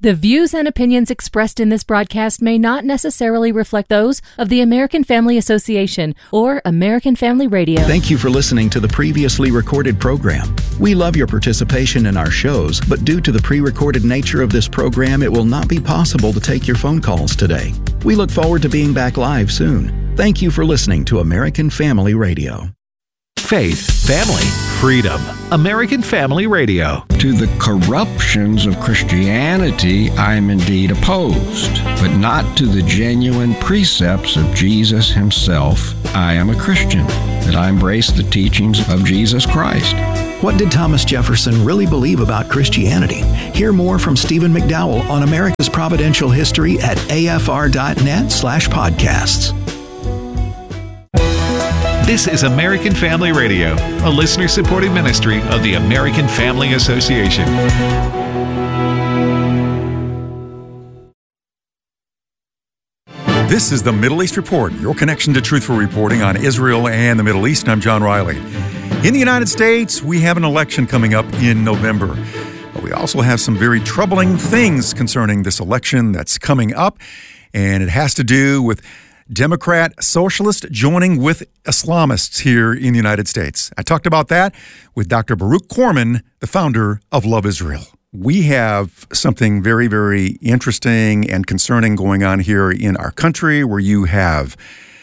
The views and opinions expressed in this broadcast may not necessarily reflect those of the American Family Association or American Family Radio. Thank you for listening to the previously recorded program. We love your participation in our shows, but due to the pre-recorded nature of this program, it will not be possible to take your phone calls today. We look forward to being back live soon. Thank you for listening to American Family Radio. Faith, family, freedom. American Family Radio. To the corruptions of Christianity, I am indeed opposed, but not to the genuine precepts of Jesus himself. I am a Christian, that I embrace the teachings of Jesus Christ. What did Thomas Jefferson really believe about Christianity? Hear more from Stephen McDowell on America's Providential History at afr.net/podcasts. This is American Family Radio, a listener-supported ministry of the American Family Association. This is the Middle East Report, your connection to truthful reporting on Israel and the Middle East. I'm John Riley. In the United States, we have an election coming up in November. But we also have some very troubling things concerning this election that's coming up, and it has to do with Democrat socialists joining with Islamists here in the United States. I talked about that with Dr. Baruch Corman, the founder of Love Israel. We have something very, very interesting and concerning going on here in our country, where you have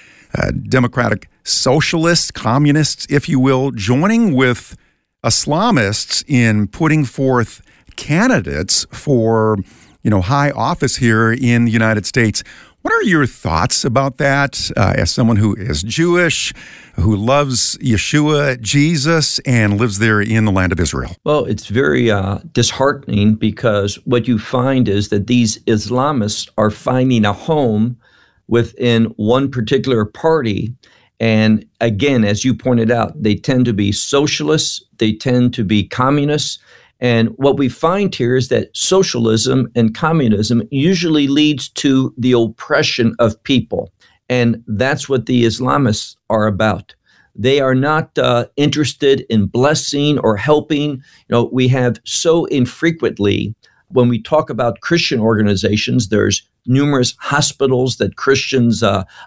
democratic socialists, communists, if you will, joining with Islamists in putting forth candidates for, high office here in the United States. What are your thoughts about that as someone who is Jewish, who loves Yeshua, Jesus, and lives there in the land of Israel? Well, it's very disheartening, because what you find is that these Islamists are finding a home within one particular party. And again, as you pointed out, they tend to be socialists, they tend to be communists. And what we find here is that socialism and communism usually leads to the oppression of people. And that's what the Islamists are about. They are not interested in blessing or helping. We have so infrequently, when we talk about Christian organizations, there's numerous hospitals that Christians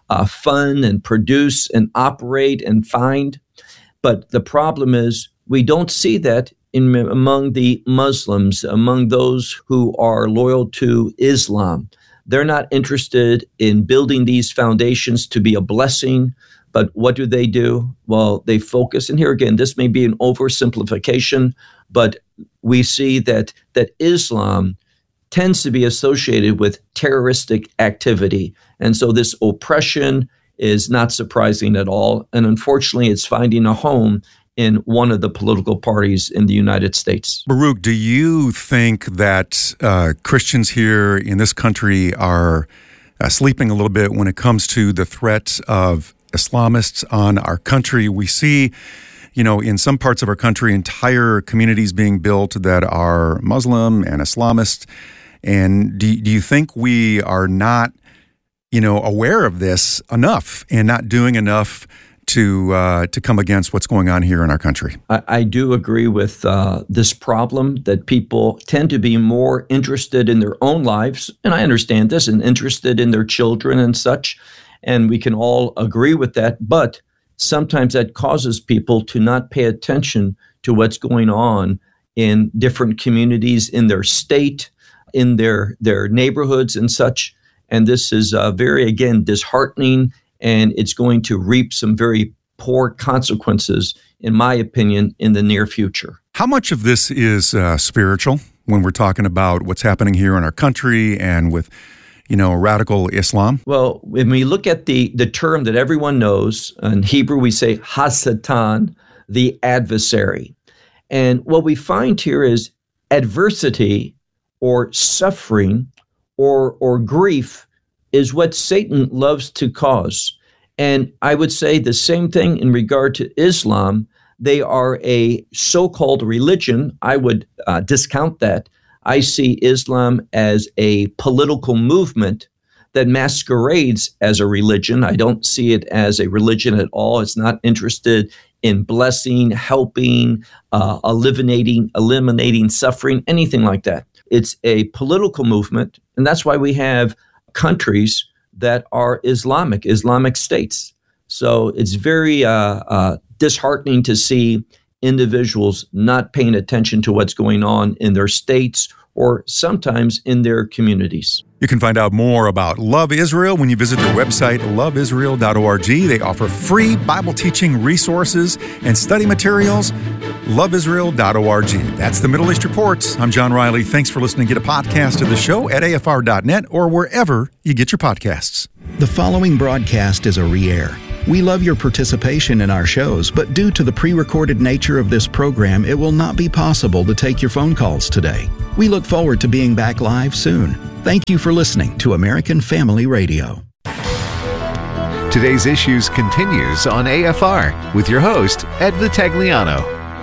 fund and produce and operate and find. But the problem is, we don't see that among the Muslims, among those who are loyal to Islam. They're not interested in building these foundations to be a blessing, but what do? Well, they focus, and here again, this may be an oversimplification, but we see that Islam tends to be associated with terroristic activity. And so this oppression is not surprising at all. And unfortunately, it's finding a home in one of the political parties in the United States. Baruch, do you think that Christians here in this country are sleeping a little bit when it comes to the threat of Islamists on our country? We see, in some parts of our country, entire communities being built that are Muslim and Islamist. And do you think we are not, aware of this enough and not doing enough to come against what's going on here in our country? I do agree with this problem, that people tend to be more interested in their own lives, and I understand this, and interested in their children and such, and we can all agree with that, but sometimes that causes people to not pay attention to what's going on in different communities, in their state, in their neighborhoods and such, and this is very, again, disheartening, and it's going to reap some very poor consequences, in my opinion, in the near future. How much of this is spiritual when we're talking about what's happening here in our country and with, radical Islam? Well, when we look at the term that everyone knows, in Hebrew we say Hasatan, the adversary. And what we find here is adversity or suffering or grief is what Satan loves to cause. And I would say the same thing in regard to Islam. They are a so-called religion. I would discount that. I see Islam as a political movement that masquerades as a religion. I don't see it as a religion at all. It's not interested in blessing, helping, eliminating suffering, anything like that. It's a political movement, and that's why we have countries that are Islamic states. So it's very disheartening to see individuals not paying attention to what's going on in their states or sometimes in their communities. You can find out more about Love Israel when you visit their website, loveisrael.org. They offer free Bible teaching resources and study materials. Loveisrael.org. That's the Middle East Reports. I'm John Riley. Thanks for listening. Get a podcast of the show at afr.net or wherever you get your podcasts. The following broadcast is a re-air. We love your participation in our shows, but due to the pre-recorded nature of this program, it will not be possible to take your phone calls today. We look forward to being back live soon. Thank you for listening to American Family Radio. Today's Issues continues on AFR with your host, Ed Vitagliano.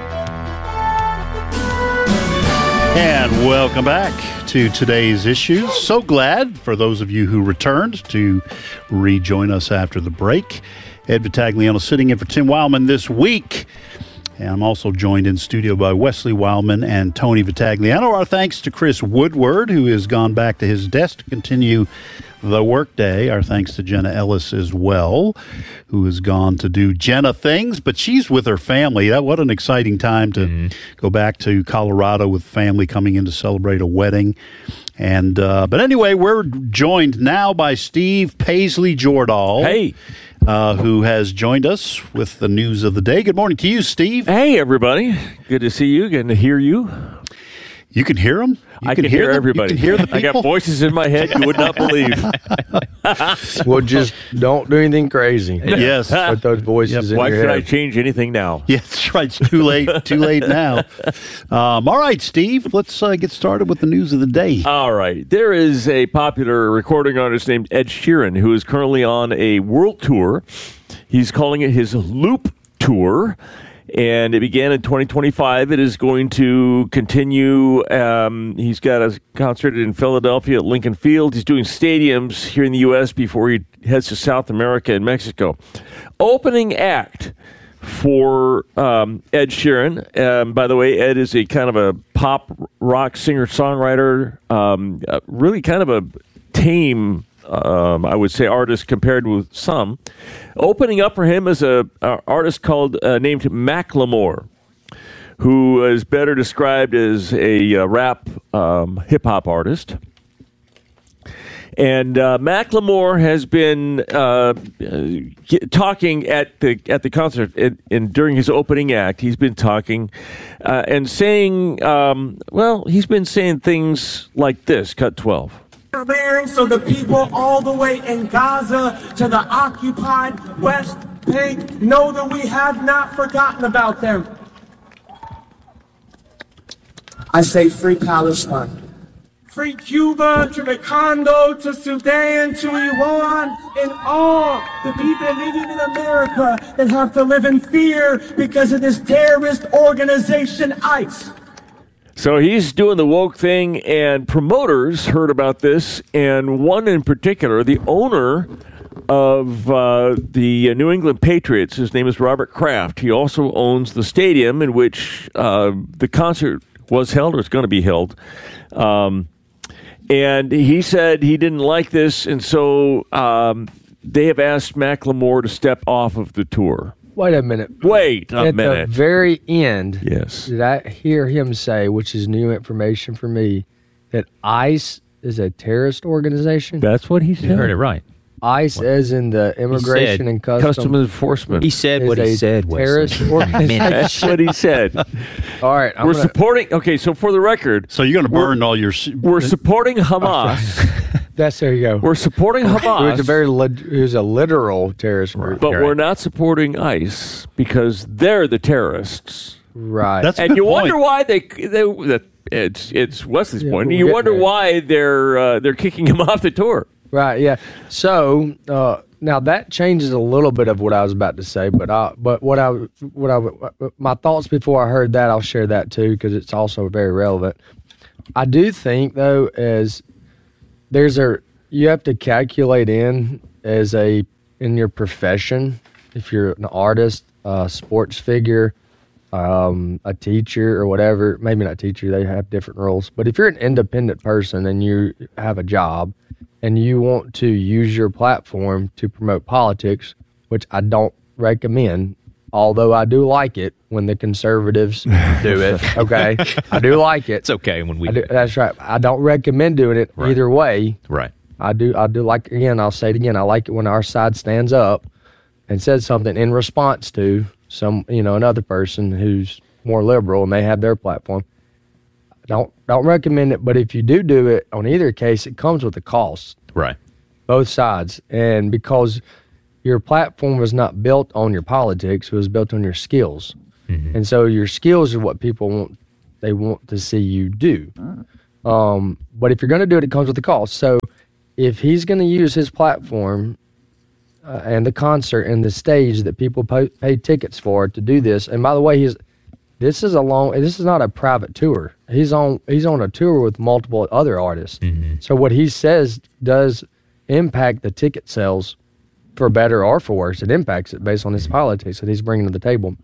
And welcome back to Today's Issues. So glad for those of you who returned to rejoin us after the break. Ed Vitagliano sitting in for Tim Wildman this week. And I'm also joined in studio by Wesley Wildman and Tony Vitagliano. Our thanks to Chris Woodward, who has gone back to his desk to continue the workday. Our thanks to Jenna Ellis as well, who has gone to do Jenna things, but she's with her family. What an exciting time to go back to Colorado with family coming in to celebrate a wedding. And but anyway, we're joined now by Steve Paisley-Jordahl. Hey. Who has joined us with the news of the day. Good morning to you, Steve. Hey, everybody. Good to see you. Good to hear you. You can hear them? I can hear everybody. You can hear the people? I got voices in my head you would not believe. Well, just don't do anything crazy. Yes. With those voices in Why your should head. I change anything now? Yeah, that's right. It's too late. Too late now. All right, Steve, let's get started with the news of the day. All right. There is a popular recording artist named Ed Sheeran who is currently on a world tour. He's calling it his Loop Tour. And it began in 2025. It is going to continue. He's got a concert in Philadelphia at Lincoln Field. He's doing stadiums here in the U.S. before he heads to South America and Mexico. Opening act for Ed Sheeran. By the way, Ed is a kind of a pop rock singer-songwriter, really kind of a tame I would say artist compared with some. Opening up for him is a artist called named Macklemore, who is better described as a rap hip hop artist. And Macklemore has been talking at the concert and during his opening act. He's been talking and saying, he's been saying things like this. Cut 12. So the people all the way in Gaza to the occupied West Bank know that we have not forgotten about them. I say free Palestine. Free Cuba, to the Congo, to Sudan, to Iran, and all the people living in America that have to live in fear because of this terrorist organization, ICE. So he's doing the woke thing, and promoters heard about this, and one in particular, the owner of the New England Patriots, his name is Robert Kraft. He also owns the stadium in which the concert was held, or it's going to be held. And he said he didn't like this, and so they have asked Macklemore to step off of the tour. Wait a minute. At the very end, yes, did I hear him say, which is new information for me, that ICE is a terrorist organization? That's what he said. You heard it right. ICE, as in the Immigration and Customs Enforcement. He said what he said. Terrorist organization. That's what he said. All right, we're supporting. Okay, so for the record, so you're going to burn all your. We're supporting Hamas. There you go. We're supporting Hamas. It was a literal terrorist group. But we're not supporting ICE because they're the terrorists. Right. That's a and good you point. wonder why it's Wesley's point. You wonder why they're kicking him off the tour. Right, yeah. So now that changes a little bit of what I was about to say, but my thoughts before I heard that, I'll share that too because it's also very relevant. I do think though, you have to calculate in your profession, if you're an artist, sports figure, a teacher or whatever, maybe not teacher, they have different roles. But if you're an independent person and you have a job and you want to use your platform to promote politics, which I don't recommend, although I do like it when the conservatives do it. Okay, I do like it. It's okay when we do. That's right. I don't recommend doing it either way. Right. I do like, again, I'll say it again, I like it when our side stands up and says something in response to another person who's more liberal and they have their platform. Don't recommend it, but if you do it, on either case, it comes with a cost. Right. Both sides. And because your platform was not built on your politics, it was built on your skills. Mm-hmm. And so your skills are what people want. They want to see you do. But if you're going to do it, it comes with a cost. So if he's going to use his platform and the concert and the stage that people pay tickets for to do this, and by the way, this is not a private tour. He's on a tour with multiple other artists. Mm-hmm. So what he says does impact the ticket sales, for better or for worse. It impacts it based on his politics that he's bringing to the table.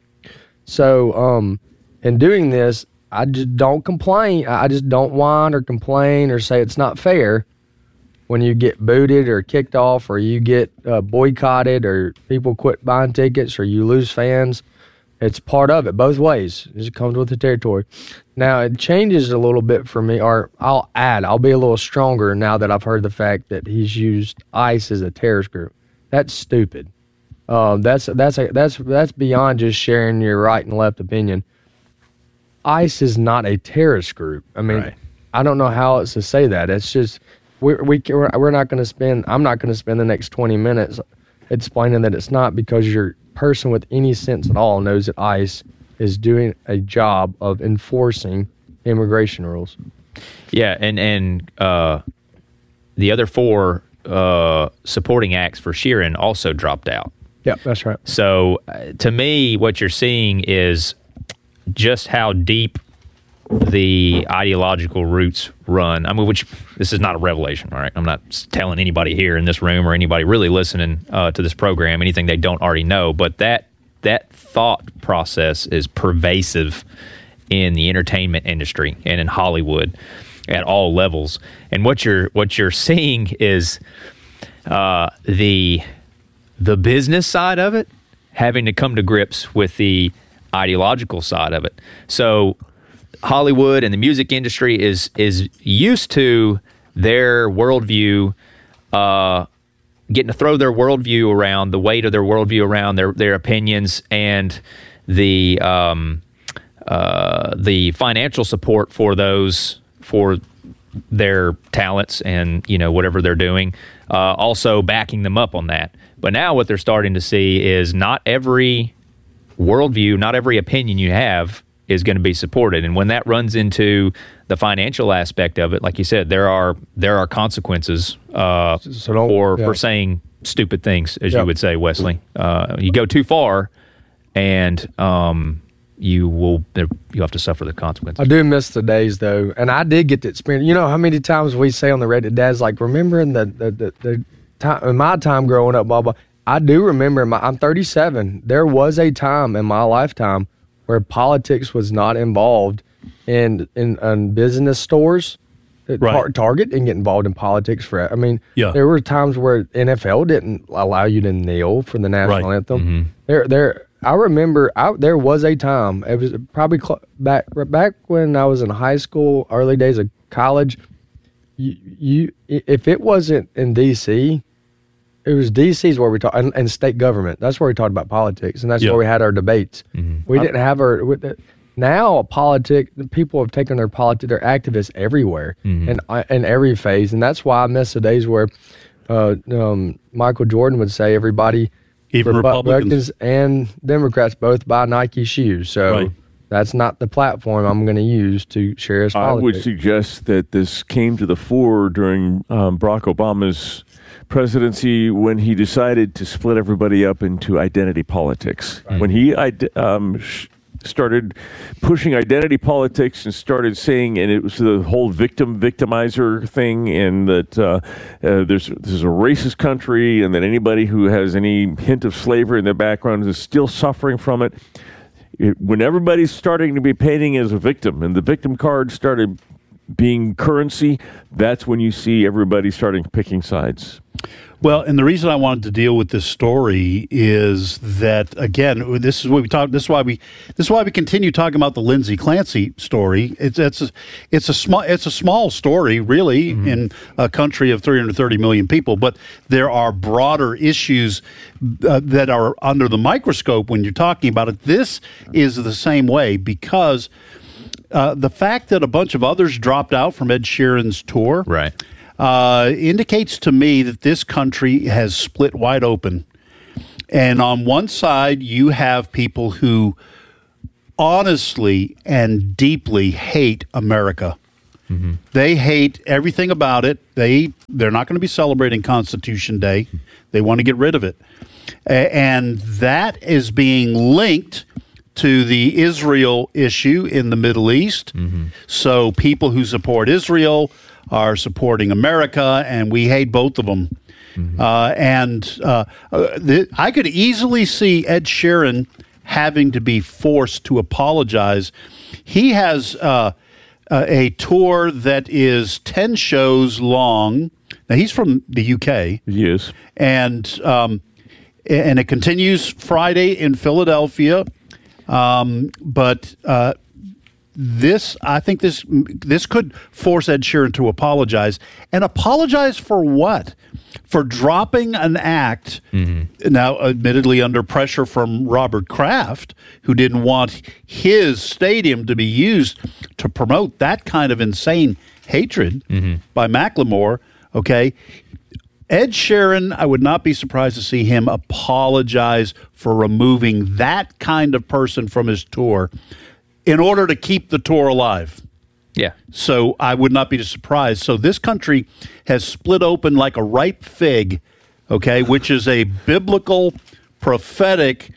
So in doing this, I just don't complain. I just don't whine or complain or say it's not fair when you get booted or kicked off or you get boycotted or people quit buying tickets or you lose fans. It's part of it, both ways. It comes with the territory. Now, it changes a little bit for me, or I'll be a little stronger now that I've heard the fact that he's used ICE as a terrorist group. That's stupid. That's beyond just sharing your right and left opinion. ICE is not a terrorist group. I mean, right. I don't know how else to say that. It's just we're not going to spend. I'm not going to spend the next 20 minutes explaining that it's not, because your person with any sense at all knows that ICE is doing a job of enforcing immigration rules. Yeah, and the other four supporting acts for Sheeran also dropped out. Yeah, that's right. So to me, what you're seeing is just how deep the ideological roots run. I mean, which this is not a revelation, all right? I'm not telling anybody here in this room or anybody really listening to this program anything they don't already know, but that thought process is pervasive in the entertainment industry and in Hollywood at all levels. And what you're seeing is the business side of it having to come to grips with the ideological side of it. So Hollywood and the music industry is used to their worldview, getting to throw their worldview around, the weight of their worldview around their opinions, and the financial support for their talents and whatever they're doing, also backing them up on that. But now what they're starting to see is not every worldview, not every opinion you have is going to be supported. And when that runs into the financial aspect of it, like you said, there are consequences for saying stupid things, as you would say, Wesley. You go too far, and you have to suffer the consequences. I do miss the days, though, and I did get to experience. You know how many times we say on the Reddit, Dad's like, remember in the time, in my time growing up, blah blah. I do remember. I'm 37. There was a time in my lifetime where politics was not involved in business stores. Right. Target didn't get involved in politics there were times where NFL didn't allow you to kneel for the national anthem. Mm-hmm. I remember there was a time, it was probably back when I was in high school, early days of college, if it wasn't in D.C., it was D.C.'s where we talked, and state government. That's where we talked about politics, and that's where we had our debates. Mm-hmm. We didn't have now people have taken their activists everywhere, in every phase, and that's why I miss the days where Michael Jordan would say everybody, even Republicans and Democrats, both buy Nike shoes. So that's not the platform I'm going to use to share his politics. I would suggest that this came to the fore during Barack Obama's presidency when he decided to split everybody up into identity politics. Right. When he started pushing identity politics and started saying, and it was the whole victimizer thing, and that this is a racist country, and that anybody who has any hint of slavery in their background is still suffering from it. when everybody's starting to be painting as a victim and the victim card started being currency, that's when you see everybody starting picking sides. Well, and the reason I wanted to deal with this story is that, again, this is what we talk. This is why we continue talking about the Lindsay Clancy story. It's a small story, really, in a country of 330 million people. But there are broader issues that are under the microscope when you're talking about it. This is the same way because the fact that a bunch of others dropped out from Ed Sheeran's tour, right, indicates to me that this country has split wide open. And on one side, you have people who honestly and deeply hate America. They hate everything about it. They're not going to be celebrating Constitution Day. They want to get rid of it. And that is being linked to the Israel issue in the Middle East. So people who support Israel are supporting America, and we hate both of them. I could easily see Ed Sheeran having to be forced to apologize. He has a tour that is 10 shows long. Now, he's from the UK. He is. And it continues Friday in Philadelphia. I think this could force Ed Sheeran to apologize. And apologize for what? For dropping an act, now admittedly under pressure from Robert Kraft, who didn't want his stadium to be used to promote that kind of insane hatred by Macklemore, okay? Ed Sheeran, I would not be surprised to see him apologize for removing that kind of person from his tour in order to keep the tour alive. Yeah. So I would not be surprised. So this country has split open like a ripe fig, okay, which is a biblical, prophetic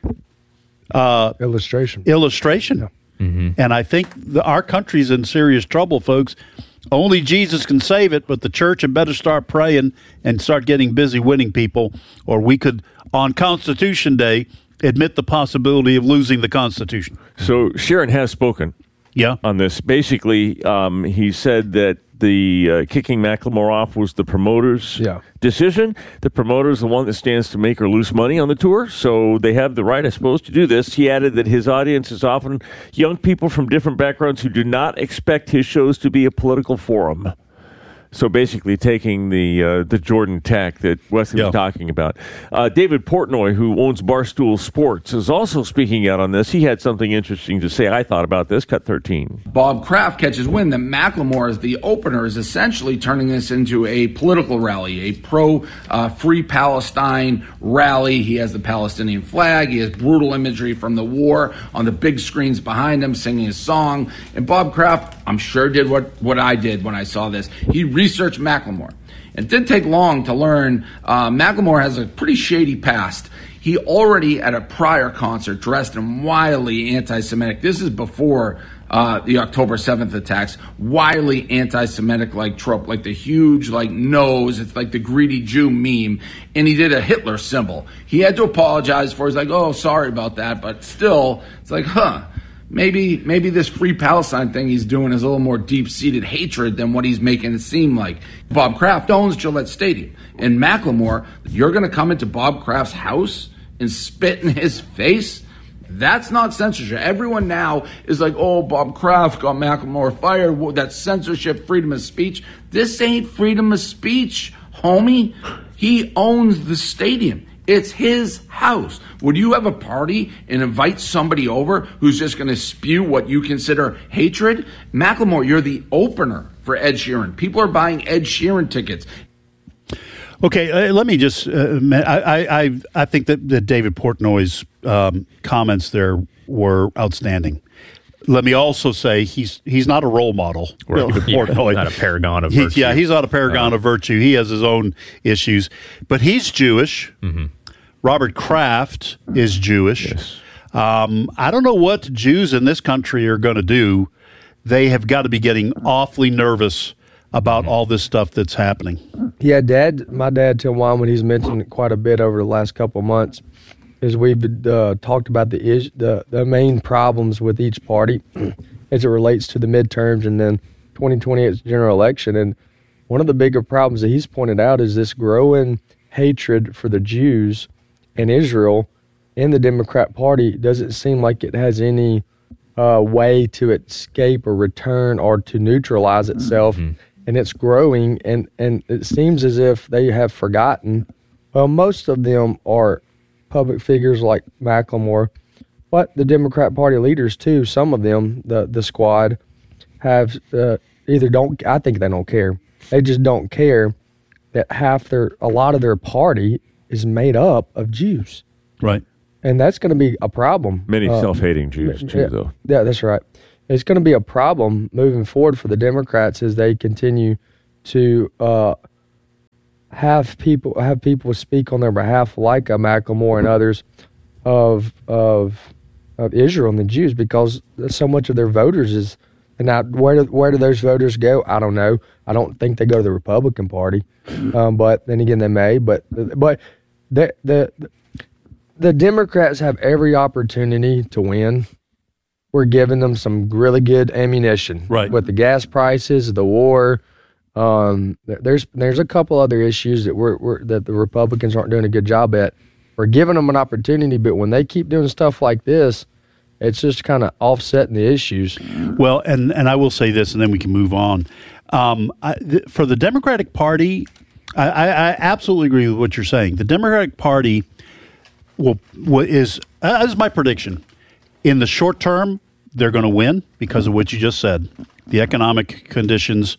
illustration. Yeah. And I think our country's in serious trouble, folks. Only Jesus can save it, but the church had better start praying and start getting busy winning people, or we could, on Constitution Day, admit the possibility of losing the Constitution. So Sheeran has spoken on this. Basically, he said that the kicking Macklemore off was the promoter's decision. The promoter is the one that stands to make or lose money on the tour, so they have the right, I suppose, to do this. He added that his audience is often young people from different backgrounds who do not expect his shows to be a political forum. So basically taking the Jordan tack that Wesley was talking about. David Portnoy, who owns Barstool Sports, is also speaking out on this. He had something interesting to say, I thought, about this. Cut 13. Bob Kraft catches wind that Macklemore, as the opener, is essentially turning this into a political rally, a pro-free Palestine rally. He has the Palestinian flag. He has brutal imagery from the war on the big screens behind him, singing his song. And Bob Kraft, I'm sure, did what I did when I saw this. He researched Macklemore. It didn't take long to learn Macklemore has a pretty shady past. He already, at a prior concert, dressed in wildly anti-Semitic. This is before the October 7th attacks. Wildly anti-Semitic like trope, like the huge nose. It's like the greedy Jew meme. And he did a Hitler symbol. He had to apologize for it. He's like, oh, sorry about that. But still, it's like, Maybe this free Palestine thing he's doing is a little more deep-seated hatred than what he's making it seem like. Bob Kraft owns Gillette Stadium. And Macklemore, you're going to come into Bob Kraft's house and spit in his face? That's not censorship. Everyone now is like, oh, Bob Kraft got Macklemore fired. That's censorship, freedom of speech. This ain't freedom of speech, homie. He owns the stadium. It's his house. Would you have a party and invite somebody over who's just going to spew what you consider hatred? Macklemore, you're the opener for Ed Sheeran. People are buying Ed Sheeran tickets. Okay, let me just. I think that David Portnoy's comments there were outstanding. Let me also say he's not a role model. Portnoy. Not a paragon of virtue. He's not a paragon of virtue. He has his own issues, but he's Jewish. Robert Kraft is Jewish. Yes. I don't know what Jews in this country are going to do. They have got to be getting awfully nervous about all this stuff that's happening. Yeah, my dad, Tim Wyman, he's mentioned it quite a bit over the last couple of months. is we've talked about the main problems with each party as it relates to the midterms and then 2028's general election. And one of the bigger problems that he's pointed out is this growing hatred for the Jews and Israel in the Democrat Party doesn't seem like it has any way to escape or return or to neutralize itself. And it's growing, and it seems as if they have forgotten. Well, most of them are public figures like Macklemore, but the Democrat Party leaders too, some of them, the squad, have either don't, I think they don't care. They just don't care that a lot of their party is made up of Jews. Right. And that's going to be a problem. Many self-hating Jews too, though. Yeah, that's right. It's going to be a problem moving forward for the Democrats as they continue to have people speak on their behalf, like Macklemore and others, of Israel and the Jews, because so much of their voters is. And now, where do those voters go? I don't know. I don't think they go to the Republican Party, but then again, they may. But the Democrats have every opportunity to win. We're giving them some really good ammunition, right? With the gas prices, the war. There's a couple other issues that that the Republicans aren't doing a good job at. We're giving them an opportunity, but when they keep doing stuff like this, it's just kind of offsetting the issues. Well, and I will say this, and then we can move on. For the Democratic Party, I absolutely agree with what you're saying. The Democratic Party is my prediction. In the short term, they're going to win because of what you just said. The economic conditions,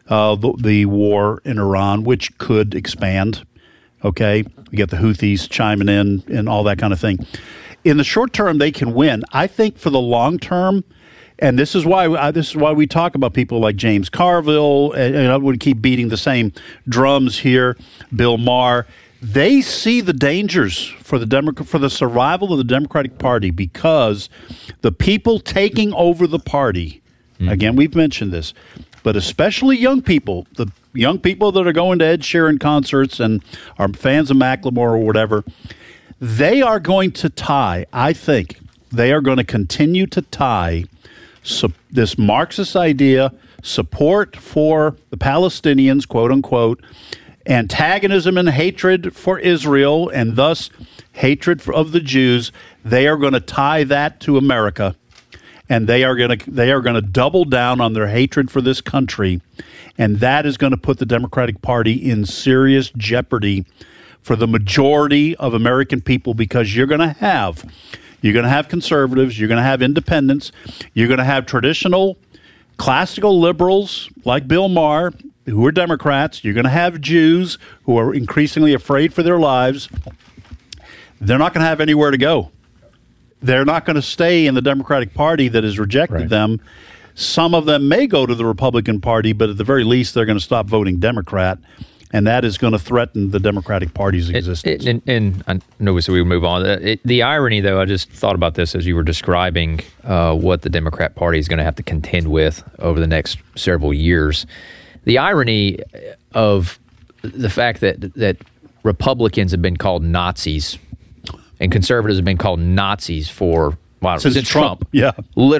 the war in Iran, which could expand. Okay, we get the Houthis chiming in and all that kind of thing. In the short term, they can win. I think for the long term, and this is why we talk about people like James Carville, and I would keep beating the same drums here. Bill Maher, they see the dangers for the survival of the Democratic Party because the people taking over the party. Again, we've mentioned this, but especially young people, the young people that are going to Ed Sheeran concerts and are fans of Macklemore or whatever. They are going to tie, I think, they are going to continue to tie this Marxist idea, support for the Palestinians, quote unquote, antagonism and hatred for Israel, and thus hatred of the Jews. They are going to tie that to America, and they are going to double down on their hatred for this country, and that is going to put the Democratic Party in serious jeopardy for the majority of American people, because you're going to have conservatives, you're going to have independents, you're going to have traditional classical liberals like Bill Maher who are Democrats, you're going to have Jews who are increasingly afraid for their lives. They're not going to have anywhere to go. They're not going to stay in the Democratic Party that has rejected them. Some of them may go to the Republican Party, but at the very least, they're going to stop voting Democrat. And that is going to threaten the Democratic Party's existence. And I know we would move on. The irony, though, I just thought about this as you were describing what the Democrat Party is going to have to contend with over the next several years. The irony of the fact that Republicans have been called Nazis and conservatives have been called Nazis since Trump. Yeah,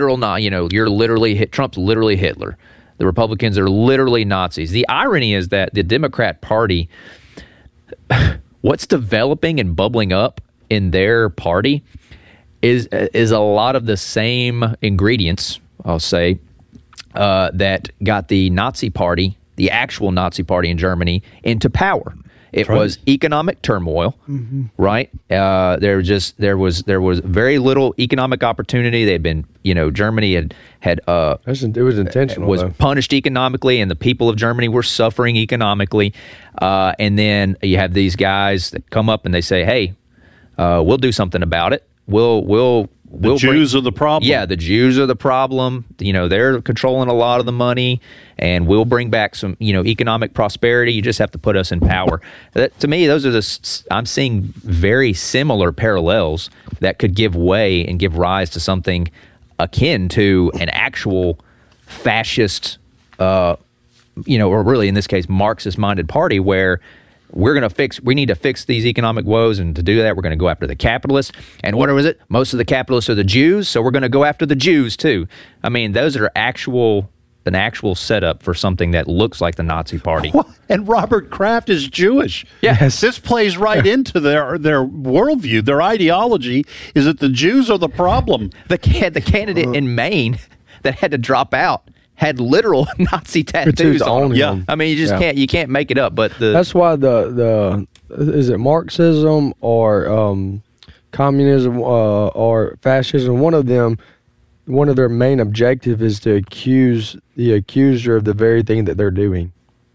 Trump's literally Hitler. The Republicans are literally Nazis. The irony is that the Democrat Party, what's developing and bubbling up in their party is a lot of the same ingredients, I'll say, that got the Nazi Party, the actual Nazi Party in Germany, into power. It was economic turmoil, right? There was very little economic opportunity. They'd been, Germany had it was intentional. Was punished economically, and the people of Germany were suffering economically. And then you have these guys that come up and they say, "Hey, we'll do something about it. The Jews are the problem." Yeah, the Jews are the problem. They're controlling a lot of the money, and we'll bring back some, economic prosperity. You just have to put us in power. To me, those are I'm seeing very similar parallels that could give way and give rise to something akin to an actual fascist, or really in this case, Marxist-minded party where we need to fix these economic woes, and to do that, we're going to go after the capitalists. And what was it? Most of the capitalists are the Jews, so we're going to go after the Jews too. I mean, those are an actual setup for something that looks like the Nazi Party. And Robert Kraft is Jewish. Yes. This plays right into their worldview. Their ideology is that the Jews are the problem. The candidate in Maine that had to drop out had literal Nazi tattoos on him. Yeah. I mean, you just can't make it up. But that's why the is it Marxism or communism or fascism? One of their main objective is to accuse the accuser of the very thing that they're doing.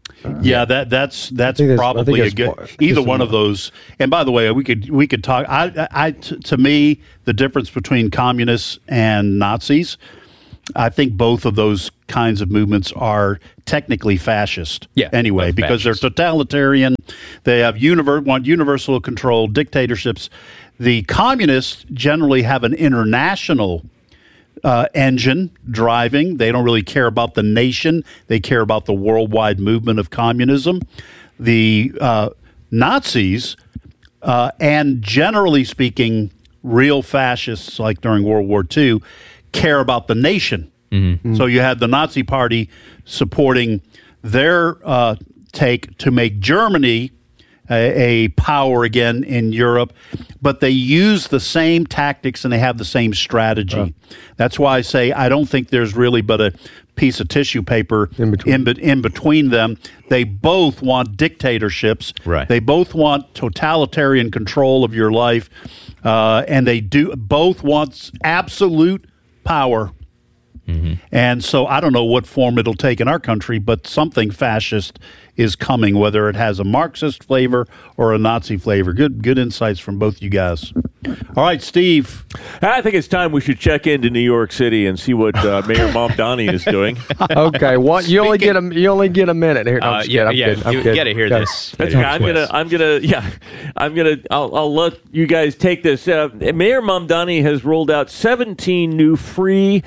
That's probably a good either one of those. And by the way, we could talk. To me, the difference between communists and Nazis, I think both of those kinds of movements are technically fascist. Yeah, anyway, because they're totalitarian. They have want universal control, dictatorships. The communists generally have an international engine driving. They don't really care about the nation. They care about the worldwide movement of communism. The Nazis, and generally speaking, real fascists like during World War II, care about the nation. Mm-hmm. So you had the Nazi Party supporting their take to make Germany a power again in Europe, but they use the same tactics and they have the same strategy. That's why I say I don't think there's really but a piece of tissue paper in between them. They both want dictatorships. Right. They both want totalitarian control of your life, and they both want absolute power. Mm-hmm. And so I don't know what form it'll take in our country, but something fascist is coming, whether it has a Marxist flavor or a Nazi flavor. Good insights from both you guys. All right, Steve. I think it's time we should check into New York City and see what Mayor Mamdani is doing. Okay, what you only get a minute here. No, you got to hear this. That's okay. I'll let you guys take this. Mayor Mamdani has rolled out 17 new free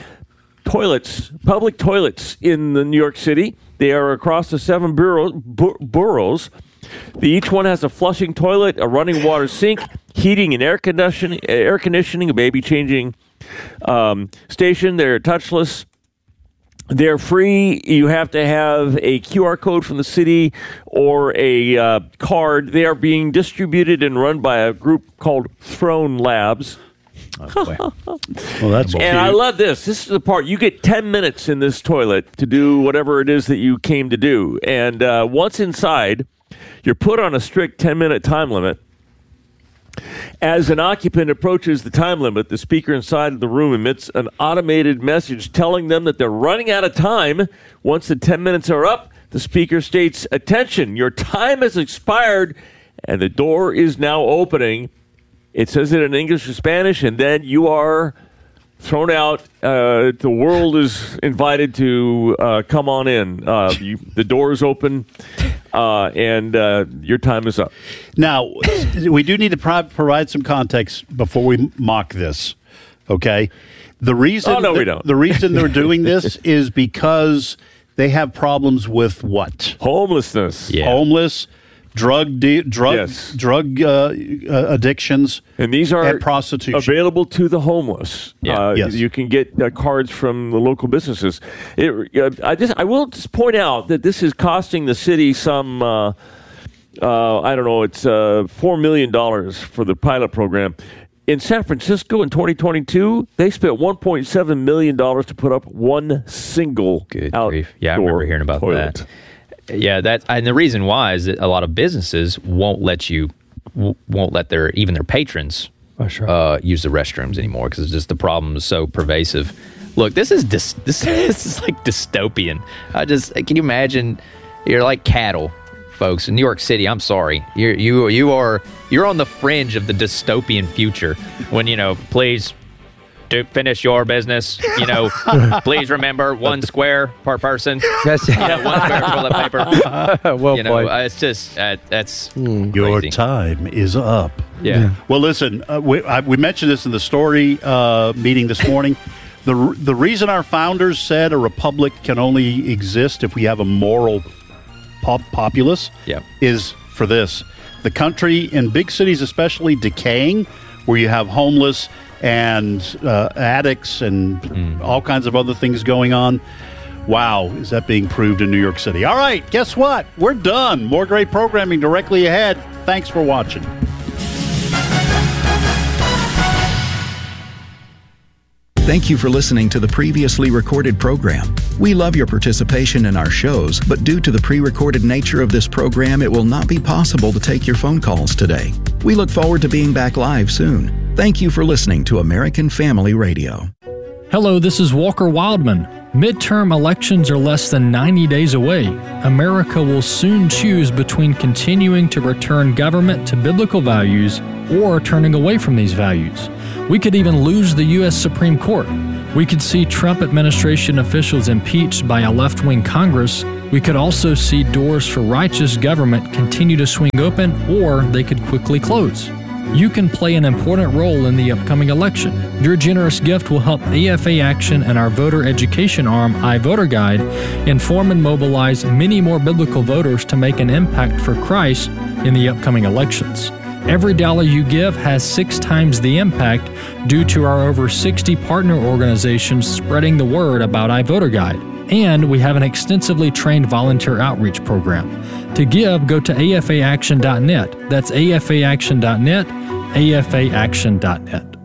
public toilets in the New York City. They are across the 7 boroughs. Each one has a flushing toilet, a running water sink, heating and air conditioning, a baby changing station. They're touchless. They're free. You have to have a QR code from the city or a card. They are being distributed and run by a group called Throne Labs. Well, that's cute. And I love this. This is the part. You get 10 minutes in this toilet to do whatever it is that you came to do. And once inside, you're put on a strict 10-minute time limit. As an occupant approaches the time limit, the speaker inside of the room emits an automated message telling them that they're running out of time. Once the 10 minutes are up, the speaker states, "Attention, your time has expired, and the door is now opening." It says it in English and Spanish, and then you are thrown out. The world is invited to come on in. The door is open, and your time is up. Now, we do need to provide some context before we mock this, okay? The reason we don't. The reason they're doing this is because they have problems with what? Homelessness. Yeah. Homeless. Drug addictions, and these are prostitution available to the homeless. Yeah. Yes. You can get cards from the local businesses. I will just point out that this is costing the city some. I don't know. It's $4 million for the pilot program. In San Francisco in 2022, they spent $1.7 million to put up one single outdoor Yeah, I remember hearing about toilet. that. Yeah, and the reason why is that a lot of businesses won't let their patrons use the restrooms anymore because just the problem is so pervasive. Look, this is like dystopian. Can you imagine? You're like cattle, folks, in New York City. I'm sorry, you're on the fringe of the dystopian future. When please. To finish your business, please remember 1 square per person. That's 1 square toilet paper. Well played. It's just that's your crazy. time is up. Yeah. Well, listen, we mentioned this in the story meeting this morning. The reason our founders said a republic can only exist if we have a moral populace is for this. The country in big cities especially decaying, where you have homeless and addicts and all kinds of other things going on. Wow, is that being proved in New York City? All right, guess what? We're done. More great programming directly ahead. Thanks for watching. Thank you for listening to the previously recorded program. We love your participation in our shows, but due to the pre-recorded nature of this program, it will not be possible to take your phone calls today. We look forward to being back live soon. Thank you for listening to American Family Radio. Hello, this is Walker Wildman. Midterm elections are less than 90 days away. America will soon choose between continuing to return government to biblical values or turning away from these values. We could even lose the U.S. Supreme Court. We could see Trump administration officials impeached by a left-wing Congress. We could also see doors for righteous government continue to swing open, or they could quickly close. You can play an important role in the upcoming election. Your generous gift will help AFA Action and our voter education arm, iVoter Guide, inform and mobilize many more biblical voters to make an impact for Christ in the upcoming elections. Every dollar you give has 6 times the impact due to our over 60 partner organizations spreading the word about iVoter Guide. And we have an extensively trained volunteer outreach program. To give, go to afaaction.net. That's afaaction.net, afaaction.net.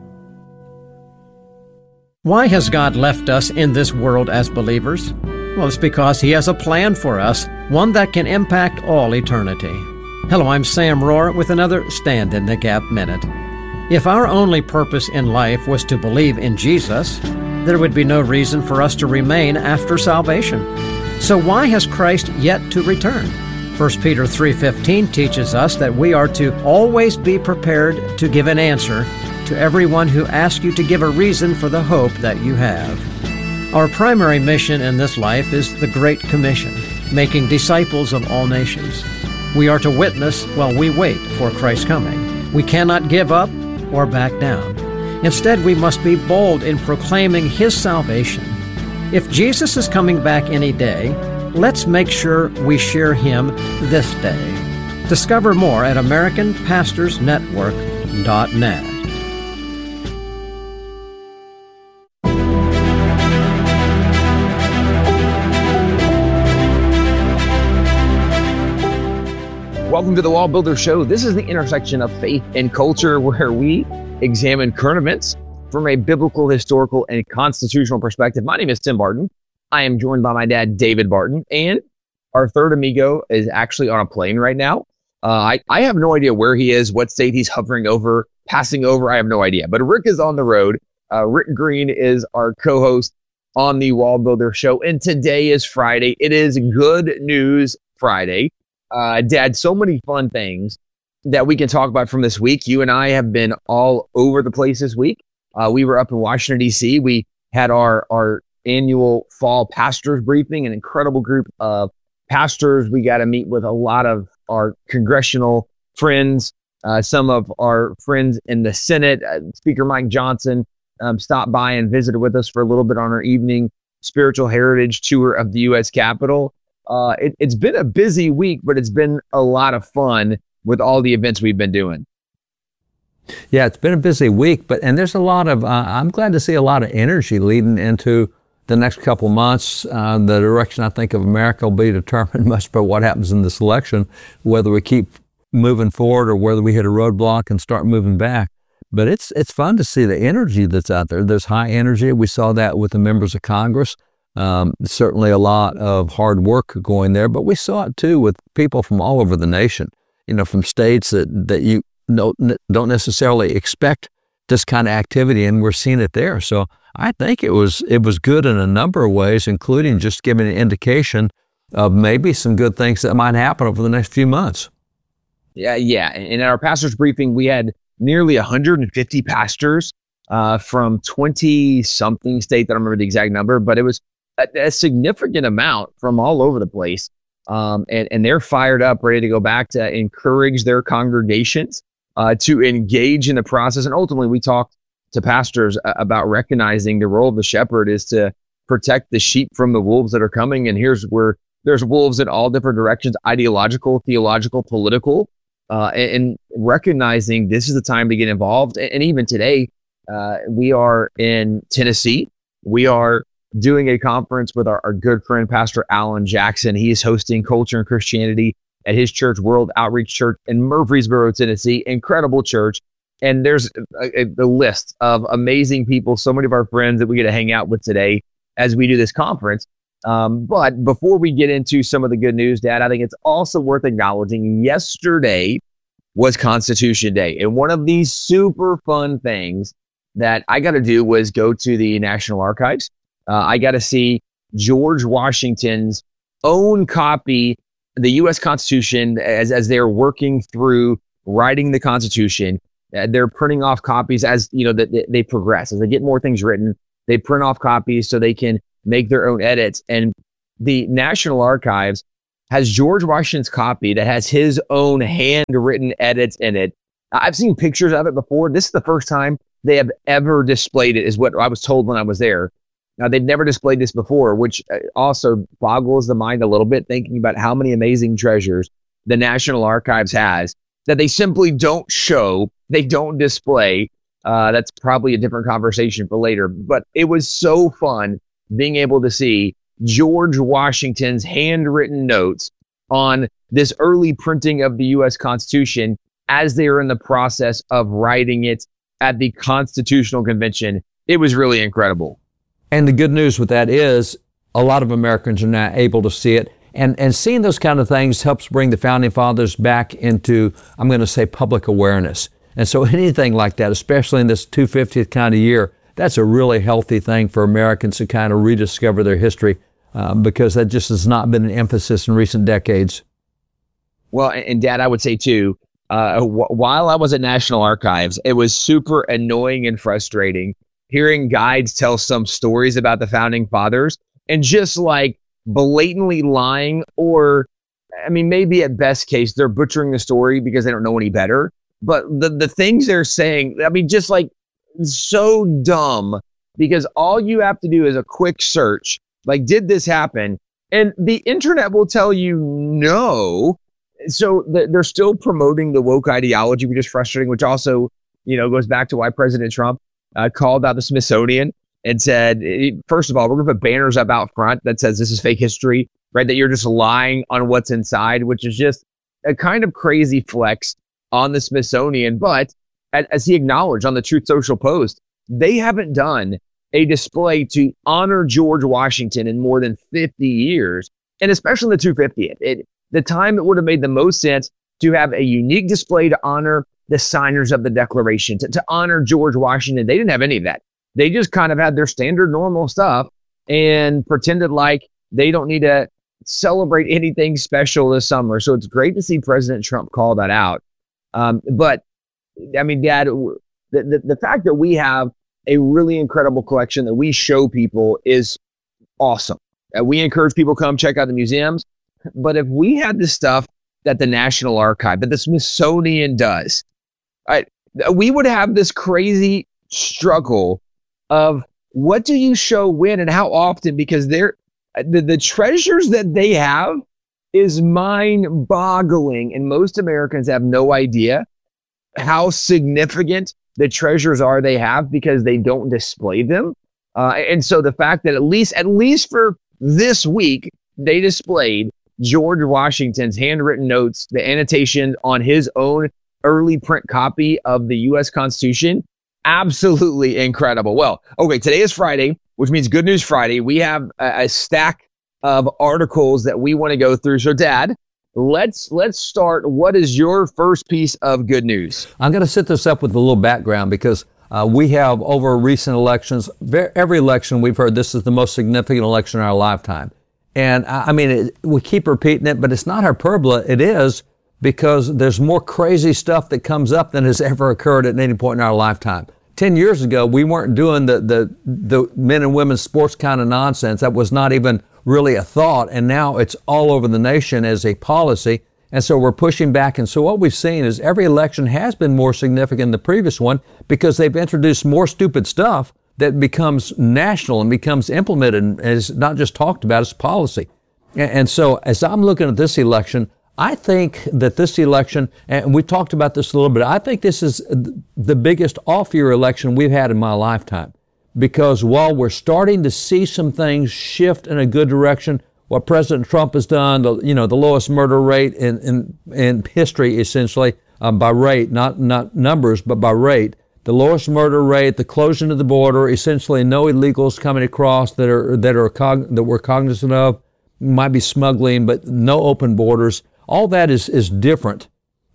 Why has God left us in this world as believers? Well, it's because He has a plan for us, one that can impact all eternity. Hello, I'm Sam Rohr with another Stand in the Gap Minute. If our only purpose in life was to believe in Jesus, there would be no reason for us to remain after salvation. So why has Christ yet to return? 1 Peter 3:15 teaches us that we are to always be prepared to give an answer to everyone who asks you to give a reason for the hope that you have. Our primary mission in this life is the Great Commission, making disciples of all nations. We are to witness while we wait for Christ's coming. We cannot give up or back down. Instead, we must be bold in proclaiming His salvation. If Jesus is coming back any day, let's make sure we share Him this day. Discover more at AmericanPastorsNetwork.net. Welcome to the Wall Builder Show. This is the intersection of faith and culture, where we examine current events from a biblical, historical, and constitutional perspective. My name is Tim Barton. I am joined by my dad, David Barton, and our third amigo is actually on a plane right now. I have no idea where he is, what state he's hovering over, passing over. I have no idea. But Rick is on the road. Rick Green is our co-host on the Wall Builder Show, and today is Friday. It is Good News Friday. Dad, so many fun things that we can talk about from this week. You and I have been all over the place this week. We were up in Washington, D.C. We had our annual fall pastors briefing, an incredible group of pastors. We got to meet with a lot of our congressional friends, some of our friends in the Senate. Speaker Mike Johnson stopped by and visited with us for a little bit on our evening spiritual heritage tour of the U.S. Capitol. It's been a busy week, but it's been a lot of fun with all the events we've been doing. Yeah, it's been a busy week, and there's a lot of, I'm glad to see a lot of energy leading into the next couple months. The direction, I think, of America will be determined much by what happens in this election, whether we keep moving forward or whether we hit a roadblock and start moving back. But it's fun to see the energy that's out there. There's high energy. We saw that with the members of Congress. Certainly a lot of hard work going there, but we saw it too with people from all over the nation, from states that you don't necessarily expect this kind of activity, and we're seeing it there. So I think it was good in a number of ways, including just giving an indication of maybe some good things that might happen over the next few months. Yeah. And in our pastors briefing, we had nearly 150 pastors from 20-something states. I don't remember the exact number, but it was a significant amount from all over the place. And they're fired up, ready to go back to encourage their congregations to engage in the process. And ultimately, we talked to pastors about recognizing the role of the shepherd is to protect the sheep from the wolves that are coming. And here's where There's wolves in all different directions, ideological, theological, political, and recognizing this is the time to get involved. And even today, we are in Tennessee. We are doing a conference with our good friend, Pastor Alan Jackson. He is hosting Culture and Christianity at his church, World Outreach Church in Murfreesboro, Tennessee. Incredible church. And there's a list of amazing people, so many of our friends that we get to hang out with today as we do this conference. But before we get into some of the good news, Dad, I think it's also worth acknowledging yesterday was Constitution Day. And one of these super fun things that I got to do was go to the National Archives. I got to see George Washington's own copy, the U.S. Constitution, as they're working through writing the Constitution. They're printing off copies as they progress. As they get more things written, they print off copies so they can make their own edits. And the National Archives has George Washington's copy that has his own handwritten edits in it. I've seen pictures of it before. This is the first time they have ever displayed it, is what I was told when I was there. Now, they've never displayed this before, which also boggles the mind a little bit, thinking about how many amazing treasures the National Archives has that they simply don't show, they don't display. That's probably a different conversation for later. But it was so fun being able to see George Washington's handwritten notes on this early printing of the U.S. Constitution as they are in the process of writing it at the Constitutional Convention. It was really incredible. And the good news with that is a lot of Americans are now able to see it. And seeing those kind of things helps bring the Founding Fathers back into, I'm going to say, public awareness. And so anything like that, especially in this 250th kind of year, that's a really healthy thing for Americans to kind of rediscover their history because that just has not been an emphasis in recent decades. Well, and Dad, I would say too, while I was at National Archives, it was super annoying and frustrating hearing guides tell some stories about the Founding Fathers and just like blatantly lying, or I mean, maybe at best case, they're butchering the story because they don't know any better. But the things they're saying, I mean, just like so dumb, because all you have to do is a quick search, like, did this happen? And the internet will tell you no. So they're still promoting the woke ideology, which is frustrating, which also, goes back to why President Trump called out the Smithsonian and said, first of all, we're going to put banners up out front that says this is fake history, right? That you're just lying on what's inside, which is just a kind of crazy flex on the Smithsonian. But as he acknowledged on the Truth Social post, they haven't done a display to honor George Washington in more than 50 years, and especially the 250th. The time it would have made the most sense to have a unique display to honor the signers of the Declaration, to honor George Washington. They didn't have any of that. They just kind of had their standard normal stuff and pretended like they don't need to celebrate anything special this summer. So it's great to see President Trump call that out. But I mean, Dad, the fact that we have a really incredible collection that we show people is awesome. We encourage people to come check out the museums. But if we had the stuff that the National Archive, that the Smithsonian does, we would have this crazy struggle of what do you show when and how often, because the treasures that they have is mind-boggling, and most Americans have no idea how significant the treasures are they have because they don't display them. And so the fact that at least for this week, they displayed George Washington's handwritten notes, the annotation on his own early print copy of the U.S. Constitution, absolutely incredible. Well, okay, today is Friday, which means Good News Friday. We have a stack of articles that we want to go through. So, Dad, let's start. What is your first piece of good news? I'm going to set this up with a little background because we have over recent elections, every election we've heard this is the most significant election in our lifetime. And I mean, we keep repeating it, but it's not hyperbole. It is because there's more crazy stuff that comes up than has ever occurred at any point in our lifetime. 10 years ago, we weren't doing the men and women's sports kind of nonsense. That was not even really a thought. And now it's all over the nation as a policy. And so we're pushing back. And so what we've seen is every election has been more significant than the previous one because they've introduced more stupid stuff that becomes national and becomes implemented and is not just talked about as policy. And so as I'm looking at this election, I think that this election, and we talked about this a little bit, I think this is the biggest off-year election we've had in my lifetime. Because while we're starting to see some things shift in a good direction, what President Trump has done, the lowest murder rate in history, essentially, by rate, not numbers, but by rate, the lowest murder rate, the closing of the border, essentially no illegals coming across that we're cognizant of, might be smuggling, but no open borders. All that is different.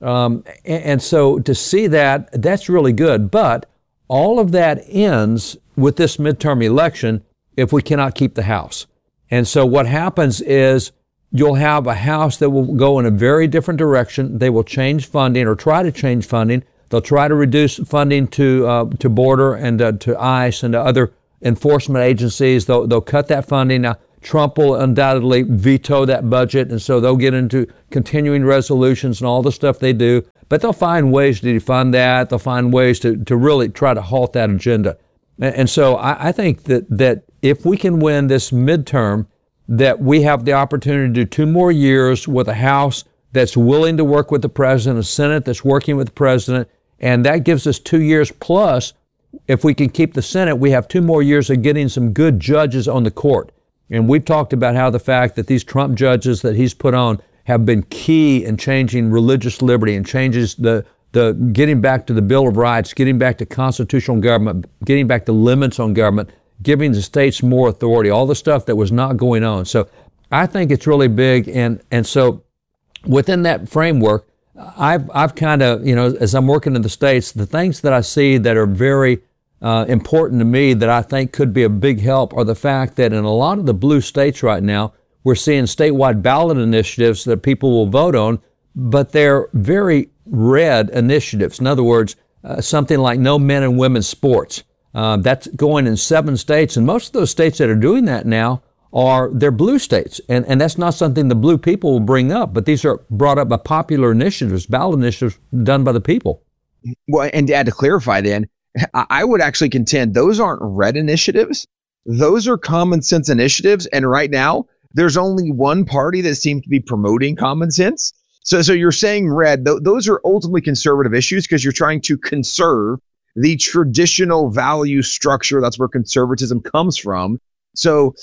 And so to see that, that's really good. But all of that ends with this midterm election if we cannot keep the House. And so what happens is you'll have a House that will go in a very different direction. They will change funding or try to change funding. They'll try to reduce funding to border and to ICE and to other enforcement agencies. They'll cut that funding. Now, Trump will undoubtedly veto that budget, and so they'll get into continuing resolutions and all the stuff they do. But they'll find ways to defund that. They'll find ways to really try to halt that agenda. And so I think that if we can win this midterm, that we have the opportunity to do 2 more years with a House that's willing to work with the president, a Senate that's working with the president, and that gives us 2 years plus. If we can keep the Senate, we have 2 more years of getting some good judges on the court. And we've talked about how the fact that these Trump judges that he's put on have been key in changing religious liberty and changes the getting back to the Bill of Rights, getting back to constitutional government, getting back to limits on government, giving the states more authority, all the stuff that was not going on. So I think it's really big. And so within that framework, I've kind of, as I'm working in the states, the things that I see that are very important to me that I think could be a big help are the fact that in a lot of the blue states right now, we're seeing statewide ballot initiatives that people will vote on, but they're very red initiatives. In other words, something like no men and women's sports. That's going in 7 states, and most of those states that are doing that now they're blue states, and that's not something the blue people will bring up, but these are brought up by popular initiatives, ballot initiatives done by the people. Well, and to add to clarify then, I would actually contend those aren't red initiatives. Those are common sense initiatives. And right now, there's only one party that seems to be promoting common sense. So you're saying red, those are ultimately conservative issues because you're trying to conserve the traditional value structure. That's where conservatism comes from. So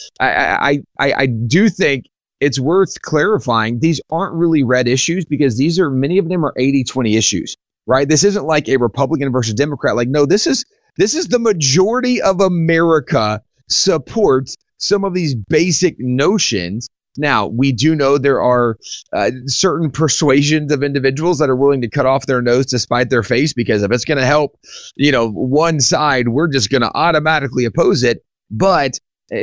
I do think it's worth clarifying. These aren't really red issues because many of them are 80-20 issues. Right? This isn't like a Republican versus Democrat. Like, no, this is the majority of America supports some of these basic notions. Now, we do know there are certain persuasions of individuals that are willing to cut off their nose to spite their face because if it's going to help, one side, we're just going to automatically oppose it. But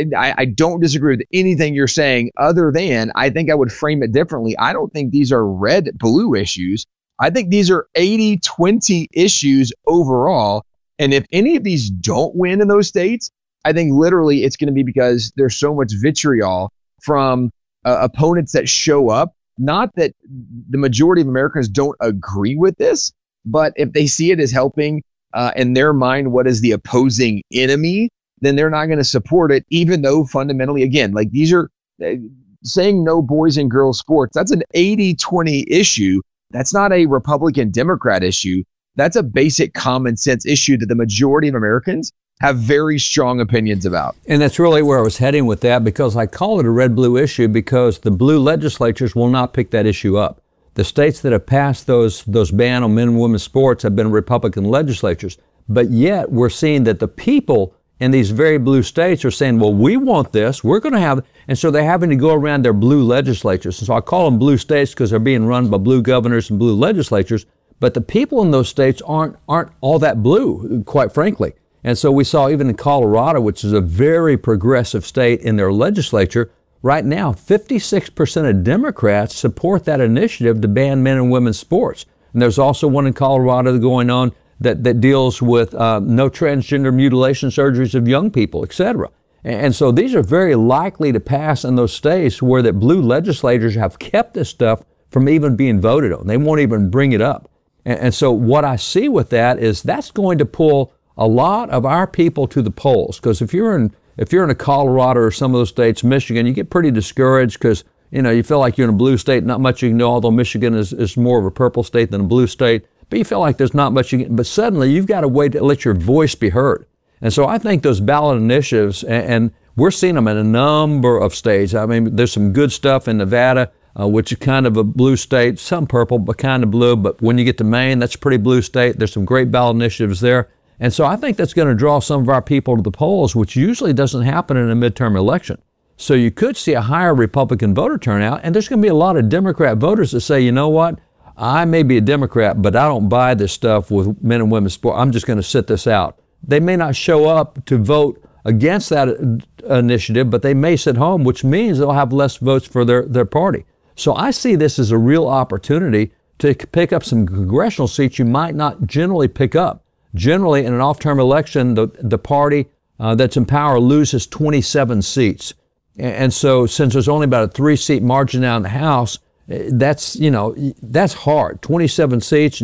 I don't disagree with anything you're saying other than I think I would frame it differently. I don't think these are red-blue issues. I think these are 80-20 issues overall. And if any of these don't win in those states, I think literally it's going to be because there's so much vitriol from opponents that show up. Not that the majority of Americans don't agree with this, but if they see it as helping in their mind what is the opposing enemy, then they're not going to support it, even though fundamentally, again, like these are saying no boys and girls sports. That's an 80-20 issue. That's not a Republican-Democrat issue. That's a basic common sense issue that the majority of Americans have very strong opinions about. And that's really where I was heading with that, because I call it a red-blue issue because the blue legislatures will not pick that issue up. The states that have passed those ban on men and women's sports have been Republican legislatures. But yet we're seeing that the people in these very blue states are saying, well, we want this, we're going to have it. And so they're having to go around their blue legislatures. And so I call them blue states because they're being run by blue governors and blue legislatures. But the people in those states aren't all that blue, quite frankly. And so we saw even in Colorado, which is a very progressive state in their legislature, right now, 56% of Democrats support that initiative to ban men and women's sports. And there's also one in Colorado going on that deals with no transgender mutilation surgeries of young people, et cetera. And so these are very likely to pass in those states where the blue legislators have kept this stuff from even being voted on. They won't even bring it up. And so what I see with that is that's going to pull a lot of our people to the polls. Because if you're in a Colorado or some of those states, Michigan, you get pretty discouraged because you feel like you're in a blue state, not much you can do, although Michigan is more of a purple state than a blue state. But you feel like there's not much you can, but suddenly you've got a way to let your voice be heard. And so I think those ballot initiatives, and we're seeing them in a number of states. I mean, there's some good stuff in Nevada, which is kind of a blue state, some purple, but kind of blue. But when you get to Maine, that's a pretty blue state. There's some great ballot initiatives there. And so I think that's going to draw some of our people to the polls, which usually doesn't happen in a midterm election. So you could see a higher Republican voter turnout, and there's going to be a lot of Democrat voters that say, you know what, I may be a Democrat, but I don't buy this stuff with men and women's sport. I'm just going to sit this out. They may not show up to vote against that initiative, but they may sit home, which means they'll have less votes for their party. So I see this as a real opportunity to pick up some congressional seats you might not generally pick up. Generally, in an off-term election, the party that's in power loses 27 seats. And so since there's only about a 3-seat margin now in the House, that's hard. 27 seats,